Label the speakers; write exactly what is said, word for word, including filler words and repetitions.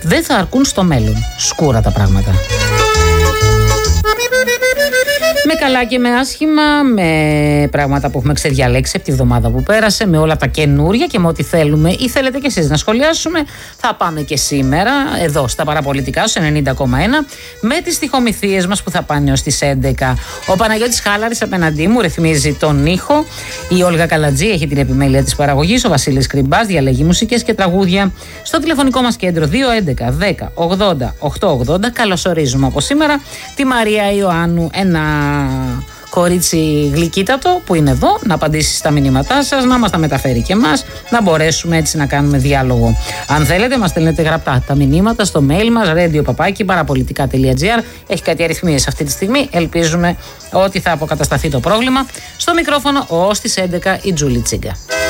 Speaker 1: δεν θα αρκούν στο μέλλον. Σκούρα τα πράγματα. Με καλά και με άσχημα, με πράγματα που έχουμε ξεδιαλέξει από τη βδομάδα που πέρασε, με όλα τα καινούρια και με ό,τι θέλουμε ή θέλετε κι εσείς να σχολιάσουμε, θα πάμε και σήμερα εδώ στα Παραπολιτικά στους ενενήντα κόμμα ένα με τις στιχομυθίες μας που θα πάνε ως τις έντεκα. Ο Παναγιώτης Χάλαρης απέναντί μου ρυθμίζει τον ήχο, η Όλγα Καλατζή έχει την επιμέλεια της παραγωγής, ο Βασίλης Κρυμπάς διαλέγει μουσικές και τραγούδια. Στο τηλεφωνικό μας κέντρο δύο έντεκα δέκα ογδόντα οκτακόσια ογδόντα καλωσορίζουμε από σήμερα τη Μαρία Ιωάννου, ένα κορίτσι γλυκύτατο που είναι εδώ να απαντήσει στα μηνύματά σας, να μας τα μεταφέρει και εμάς, να μπορέσουμε έτσι να κάνουμε διάλογο. Αν θέλετε μας στέλνετε γραπτά τα μηνύματα στο mail μας radio παπάκι παραπολιτικά τελεία τζι άρ. Έχει κάτι αριθμίες αυτή τη στιγμή, ελπίζουμε ότι θα αποκατασταθεί το πρόβλημα. Στο μικρόφωνο ως τις έντεκα η Τζούλη Τσίγκα.